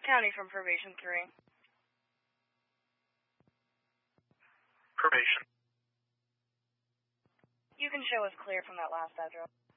County from Probation 3. Probation. You can show us clear from that last address.